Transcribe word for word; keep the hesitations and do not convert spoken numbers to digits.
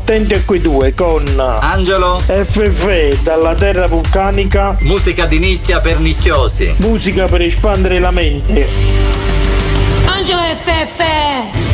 Attenti a quei due con Angelo, F F dalla terra vulcanica, musica di nicchia per nicchiosi. musica per espandere la mente. Angelo F F